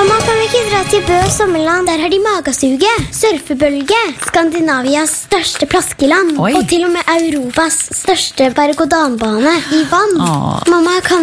Mamma, kan vi ikke dra til Bø sommerland? Der har de magasuge, surfebølge, Skandinavias største plaskeland, Oi. og til og med Europas største berg-og-dal-bane i vann. Åh. Mamma, kan